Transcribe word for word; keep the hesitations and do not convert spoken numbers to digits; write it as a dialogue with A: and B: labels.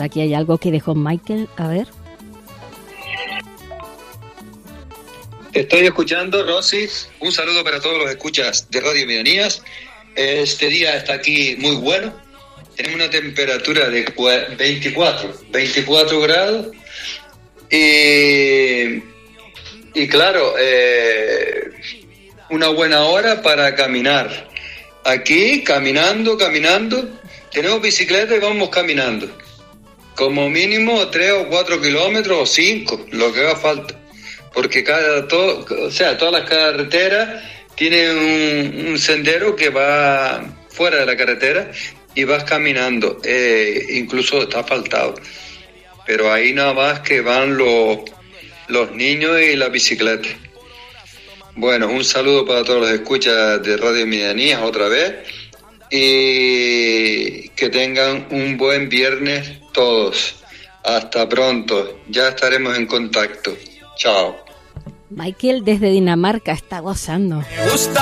A: aquí hay algo que dejó Michael, a ver.
B: Estoy escuchando, Rosy. Un saludo para todos los escuchas de Radio Medianías. Este día está aquí muy bueno. Tenemos una temperatura de veinticuatro grados. Y, y claro, eh, una buena hora para caminar. Aquí, caminando, caminando. Tenemos bicicleta y vamos caminando. Como mínimo tres o cuatro kilómetros o cinco, lo que haga falta. Porque cada todo, o sea, todas las carreteras tienen un, un sendero que va fuera de la carretera y vas caminando, eh, incluso está asfaltado. Pero ahí nada más que van los, los niños y la bicicleta. Bueno, un saludo para todos los escuchas de Radio Medianías otra vez y que tengan un buen viernes todos. Hasta pronto, ya estaremos en contacto. Chao.
A: Michael desde Dinamarca está gozando.